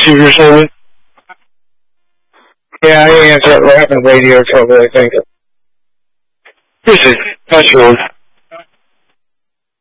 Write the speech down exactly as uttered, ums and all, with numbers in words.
receiver service. Yeah, I answered. We're having radio trouble, I think. This is Touchwood.